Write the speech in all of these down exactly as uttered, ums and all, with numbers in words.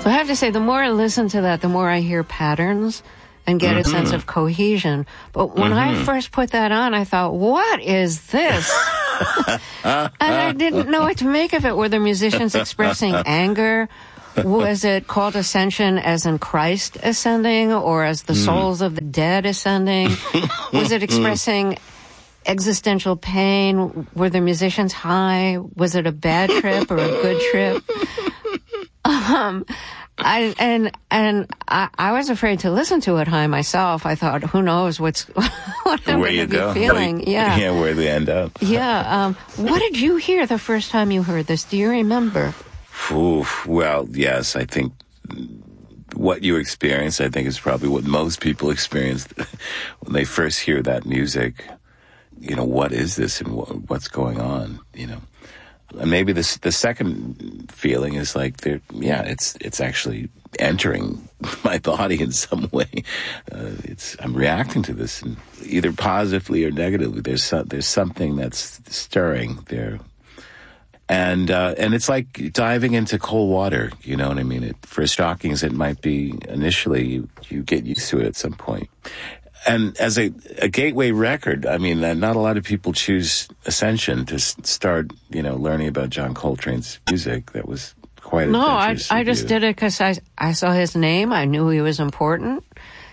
I have to say, the more I listen to that, the more I hear patterns and get mm-hmm. a sense of cohesion. But when mm-hmm. I first put that on, I thought, what is this? And I didn't know what to make of it. Were the musicians expressing anger? Was it called ascension as in Christ ascending, or as the mm. souls of the dead ascending? Was it expressing existential pain? Were the musicians high? Was it a bad trip or a good trip? Um, I and and I, I was afraid to listen to it high myself. I thought, who knows what's what I'm where you be go, feeling? you, yeah, yeah, where they end up. yeah. Um, what did you hear the first time you heard this? Do you remember? Ooh, well, yes, I think what you experienced, I think, is probably what most people experienced when they first hear that music. You know, what is this and what, what's going on, you know? And maybe this, the second feeling is like, they're, yeah, it's it's actually entering my body in some way. Uh, it's I'm reacting to this, and either positively or negatively. There's some, there's something that's stirring there. And uh, and it's like diving into cold water, you know what I mean? It, for Stockings, it might be initially, you, you get used to it at some point. And as a, a gateway record, I mean, uh, not a lot of people choose Ascension to s- start, you know, learning about John Coltrane's music. That was quite no, I, adventurous. I just did it because I, I saw his name. I knew he was important.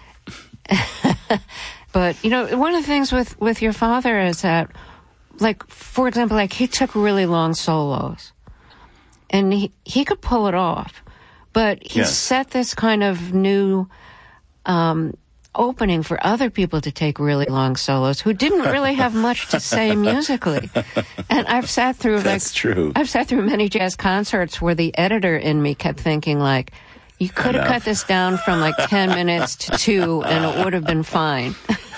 But, you know, one of the things with, with your father is that, like, for example, like he took really long solos, and he, he could pull it off, but he yes. set this kind of new um, opening for other people to take really long solos who didn't really have much to say musically. And I've sat through That's like true. I've sat through many jazz concerts where the editor in me kept thinking like, you could have cut this down from like ten minutes to two, and it would have been fine.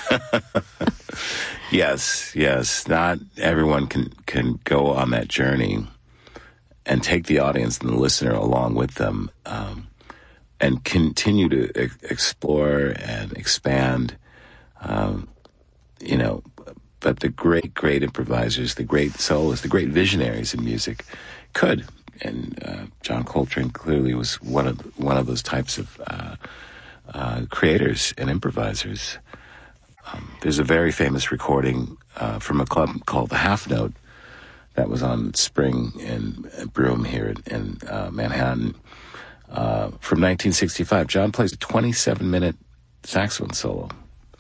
Yes, yes. Not everyone can, can go on that journey and take the audience and the listener along with them, um, and continue to e- explore and expand, um, you know. But the great, great improvisers, the great soloists, the great visionaries in music could. And uh, John Coltrane clearly was one of one of those types of uh, uh, creators and improvisers. Um, there's a very famous recording uh, from a club called the Half Note that was on Spring and Broome here in, in uh, Manhattan uh, from nineteen sixty-five. John plays a twenty-seven minute saxophone solo.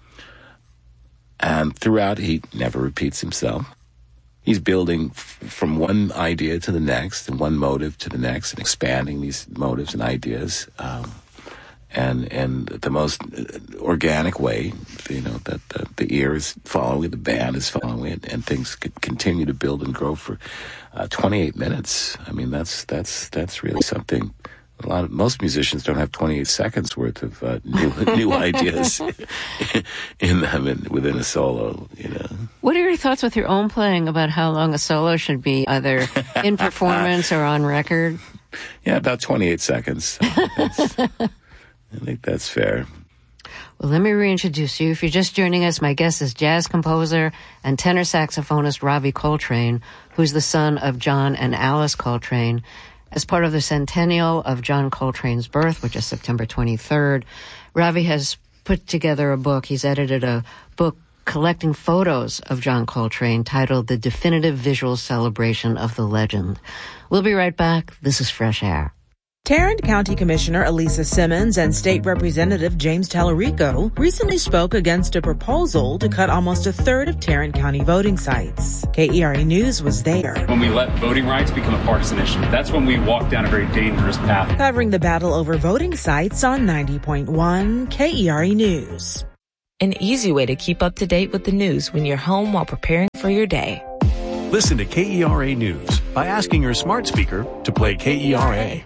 And throughout, he never repeats himself. He's building f- from one idea to the next and one motive to the next and expanding these motives and ideas. Um, And and the most organic way, you know, that the, the ear is following it, the band is following it, and things could continue to build and grow for uh, twenty-eight minutes. I mean, that's that's that's really something. A lot of most musicians don't have twenty-eight seconds worth of uh, new new ideas in them in, within a solo. You know. What are your thoughts with your own playing about how long a solo should be, either in performance or on record? Yeah, about twenty-eight seconds. So I think that's fair. Well, let me reintroduce you. If you're just joining us, my guest is jazz composer and tenor saxophonist Ravi Coltrane, who's the son of John and Alice Coltrane. As part of the centennial of John Coltrane's birth, which is September twenty-third, Ravi has put together a book. He's edited a book collecting photos of John Coltrane titled The Definitive Visual Celebration of the Legend. We'll be right back. This is Fresh Air. Tarrant County Commissioner Elisa Simmons and State Representative James Tallarico recently spoke against a proposal to cut almost a third of Tarrant County voting sites. K E R A News was there. When we let voting rights become a partisan issue, that's when we walk down a very dangerous path. Covering the battle over voting sites on ninety point one K E R A News. An easy way to keep up to date with the news when you're home while preparing for your day. Listen to K E R A News by asking your smart speaker to play K E R A.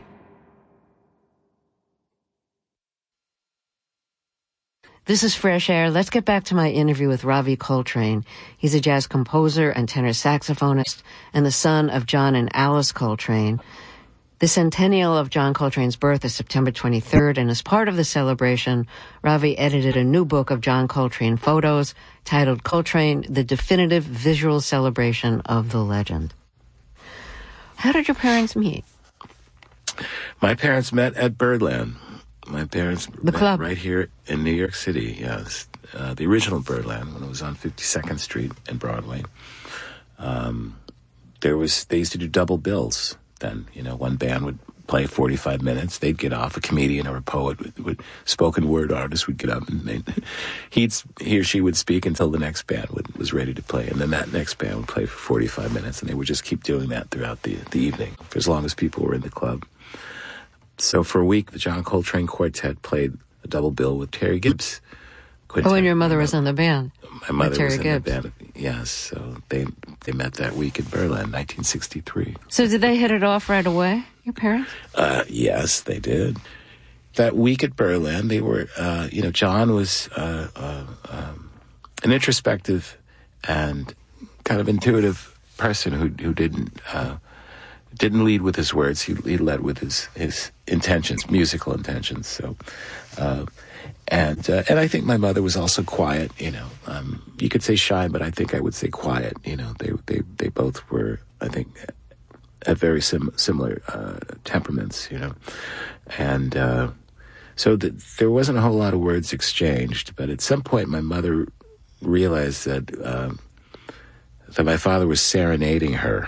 This is Fresh Air. Let's get back to my interview with Ravi Coltrane. He's a jazz composer and tenor saxophonist and the son of John and Alice Coltrane. The centennial of John Coltrane's birth is September twenty-third, and as part of the celebration, Ravi edited a new book of John Coltrane photos titled Coltrane, The Definitive Visual Celebration of the Legend. How did your parents meet? My parents met at Birdland. My parents the met club. right here in New York City, yes. Uh, the original Birdland, when it was on fifty-second Street and Broadway. Um, there was, they used to do double bills then. You know, one band would play forty-five minutes, they'd get off, a comedian or a poet, would, would spoken word artist would get up, and they'd, he'd, he or she would speak until the next band would, was ready to play, and then that next band would play for forty-five minutes, and they would just keep doing that throughout the, the evening, for as long as people were in the club. So for a week, the John Coltrane Quartet played a double bill with Terry Gibbs. Quintet. Oh, and your mother was in the band. My mother Terry was in Gibbs. the band. Yes, so they they met that week in Berlin, nineteen sixty-three. So did they hit it off right away, your parents? Uh, yes, they did. That week at Berlin, they were, uh, you know, John was uh, uh, um, an introspective and kind of intuitive person who who didn't uh, didn't lead with his words. He, he led with his his intentions, musical intentions. So. Uh, And uh, and I think my mother was also quiet, you know. Um, you could say shy, but I think I would say quiet. You know, they they they both were, I think, at very sim- similar uh, temperaments, you know. And uh, so the, there wasn't a whole lot of words exchanged. But at some point, my mother realized that um, that my father was serenading her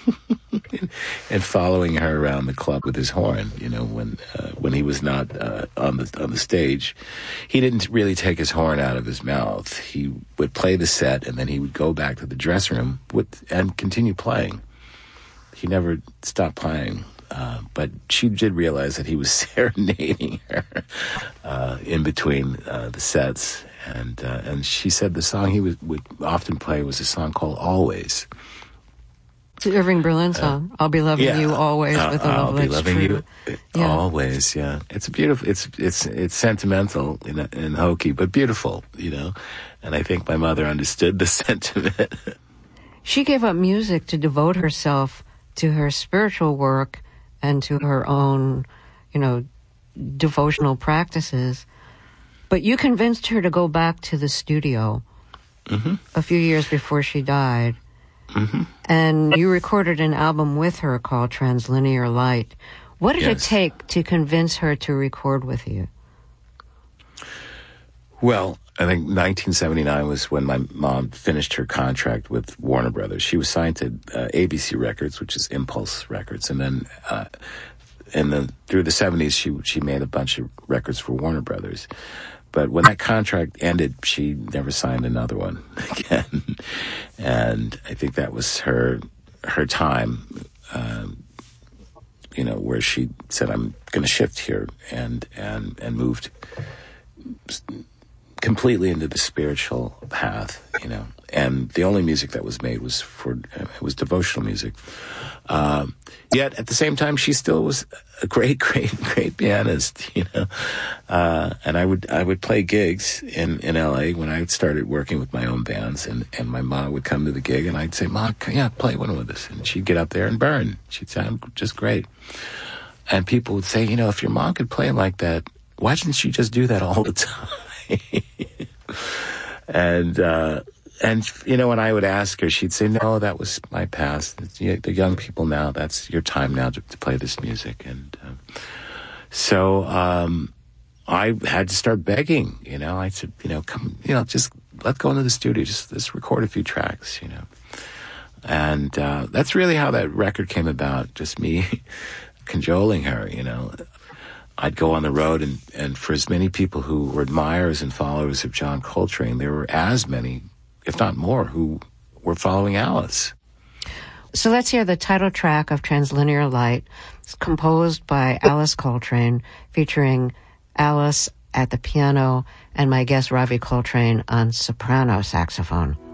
and following her around the club with his horn. You know, when uh, when he was not uh, on the on the stage, he didn't really take his horn out of his mouth. He would play the set, and then he would go back to the dressing room with and continue playing. He never stopped playing. Uh, but she did realize that he was serenading her uh, in between uh, the sets. And uh, and she said the song he would, would often play was a song called Always. It's an Irving Berlin song. Uh, I'll be loving yeah, you always uh, with a love I'll be that's loving true. you Yeah. always. Yeah, it's a beautiful. It's it's it's sentimental and, and hokey, but beautiful. You know, and I think my mother understood the sentiment. She gave up music to devote herself to her spiritual work and to her own, you know, devotional practices. But you convinced her to go back to the studio mm-hmm. a few years before she died. Mm-hmm. And you recorded an album with her called Translinear Light. What did yes. it take to convince her to record with you? Well, I think nineteen seventy-nine was when my mom finished her contract with Warner Brothers. She was signed to uh, A B C Records, which is Impulse Records, and then uh, and then through the seventies, she she made a bunch of records for Warner Brothers. But when that contract ended, she never signed another one again, and I think that was her her time. Um, you know, where she said, "I'm going to shift here," and and and moved completely into the spiritual path, you know. And the only music that was made was for uh, it was devotional music. Um, yet at the same time, she still was a great, great, great pianist, you know. Uh, and I would I would play gigs in, in L A when I started working with my own bands, and, and my mom would come to the gig, and I'd say, "Mom, yeah, play one with us," and she'd get up there and burn. She'd sound just great. And people would say, you know, if your mom could play like that, why didn't she just do that all the time? and uh, and you know, when I would ask her, she'd say, "No, that was my past. It's, you know, the young people now, that's your time now to, to play this music." And uh, so um, I had to start begging. You know, I said, "You know, come, you know, just let's go into the studio. Just let's record a few tracks." You know, and uh, that's really how that record came about. Just me cajoling her. You know. I'd go on the road, and, and for as many people who were admirers and followers of John Coltrane, there were as many, if not more, who were following Alice. So let's hear the title track of Translinear Light. It's composed by Alice Coltrane, featuring Alice at the piano and my guest Ravi Coltrane on soprano saxophone.